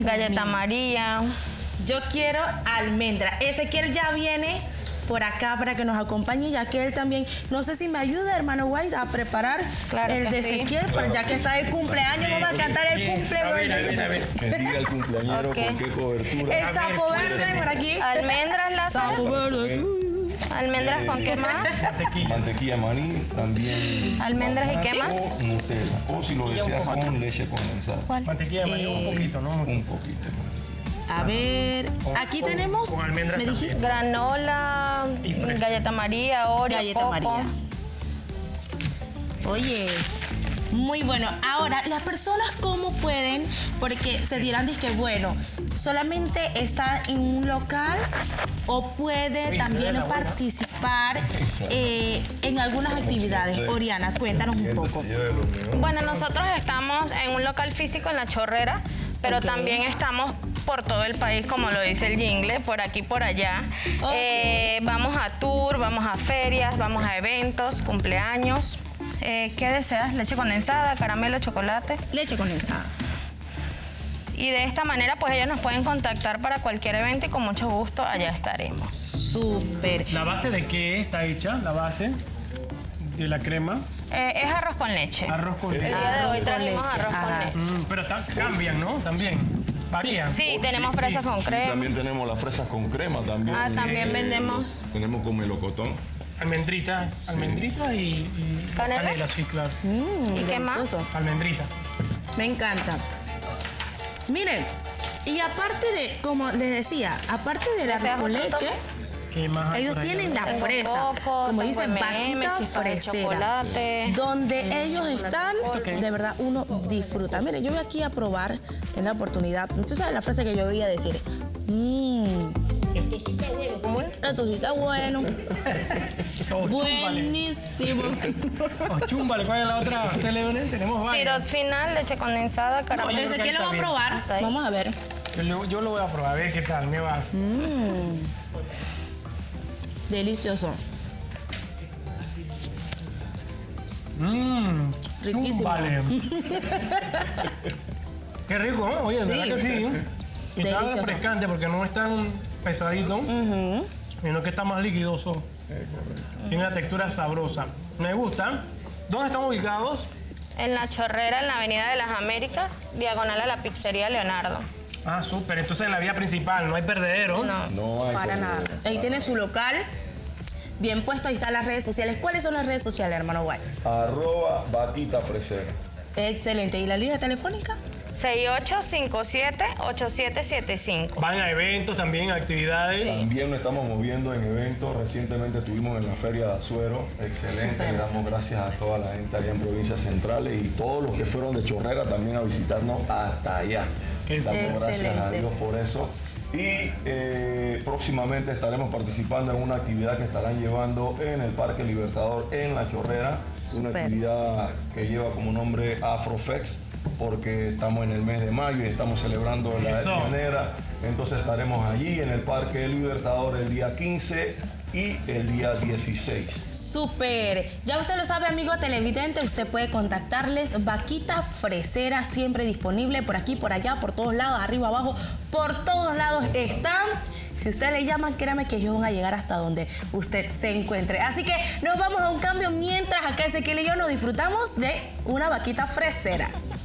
Galleta María. Yo quiero almendra. Ezequiel ya viene por acá para que nos acompañe, ya que él también, no sé si me ayuda, hermano White, a preparar el de Ezequiel, pero ya que está de cumpleaños, vamos a cantar el cumpleaños. A ver. Que diga el cumpleañero con qué cobertura. El sapo verde por aquí. Almendras, la Sapo verde. Almendras con qué más. Mantequilla maní, también. Almendras y qué más. O Nutella. O si lo deseas con leche condensada. Mantequilla de maní, un poquito, ¿no? Un poquito. A ver, aquí tenemos, con almendras me dijiste, Granola, Y fresa. Galleta María, Oreo, Galleta Coco. María. Oye, muy bueno. Ahora, las personas cómo pueden, porque se dirán que bueno, solamente está en un local o puede también participar en algunas actividades. Oriana, cuéntanos un poco. Bueno, nosotros estamos en un local físico en La Chorrera, pero también estamos por todo el país, como lo dice el jingle, por aquí, por allá. Vamos a tour, vamos a ferias, vamos a eventos, cumpleaños. ¿Qué deseas? Leche condensada, caramelo, chocolate. Leche condensada. Y de esta manera, pues ellos nos pueden contactar para cualquier evento y con mucho gusto allá estaremos. Súper. ¿La base de qué está hecha? La base de la crema. Es arroz con leche. Arroz con El leche. día de Arroz hoy con trajimos leche. arroz con Ajá. leche. Pero cambian, ¿no? También. Varían. Sí, tenemos fresas con Sí, crema. también tenemos las fresas con crema también. También vendemos. Tenemos con melocotón. Almendrita y ¿Canela? sí, claro. ¿Y qué más? Delicioso. Almendrita. Me encanta. Miren, y aparte de, como les decía, aparte de la ¿Deseas con otro leche, ¿Qué más hay ellos por ahí? tienen la Tengo fresa, coco, como tengo dicen, M&M, vaquita chispas de fresera, chocolate. donde ellos están, ¿Esto qué es? de verdad, uno disfruta. Miren, yo voy aquí a probar en la oportunidad. Tú sabes la fresa que yo voy a decir. Esto sí está bueno, ¿cómo es? Esto sí está bueno. Oh, Buenísimo. chúmbale, ¿cuál es la otra célebre? Tenemos varias. Sirop final, leche condensada, caramelo. creo que Ezequiel ahí lo va a está probar. Está ahí. Vamos a ver. Yo lo voy a probar, a ver qué tal me va. Delicioso. Riquísimo. Chúmbale. Qué rico, ¿no? Oye, Sí. ¿verdad que sí? Y está Delicioso. refrescante porque no es tan pesadito, sino que está más liquidoso. Tiene una textura sabrosa. Me gusta. ¿Dónde estamos ubicados? En La Chorrera, en la Avenida de las Américas, diagonal a la pizzería Leonardo. Ah, súper. Entonces en la vía principal, no hay perdedero. No. No hay Para nada. Ahí tiene su local. Bien puesto, ahí están las redes sociales. ¿Cuáles son las redes sociales, hermano White? @batita fresera. Excelente. ¿Y la línea telefónica? 6857-8775. Van a eventos también, actividades. También nos estamos moviendo en eventos. Recientemente estuvimos en la Feria de Azuero. Excelente. Súper. Le damos gracias a toda la gente allá en provincias centrales y todos los que fueron de Chorrera también a visitarnos hasta allá. Qué Damos gracias a excelente. Dios por eso. Y próximamente estaremos participando en una actividad que estarán llevando en el Parque Libertador en La Chorrera. Una Súper. actividad que lleva como nombre Afrofex, porque estamos en el mes de mayo y estamos celebrando la Eso. pionera. Entonces estaremos allí en el Parque Libertador el día 15 y el día 16. Súper. Ya usted lo sabe, amigo televidente, usted puede contactarles. Vaquita Fresera, siempre disponible por aquí, por allá, por todos lados, arriba, abajo, por todos lados están. Si usted le llaman, créame que ellos van a llegar hasta donde usted se encuentre. Así que nos vamos a un cambio mientras acá Ezequiel y yo nos disfrutamos de una vaquita fresera.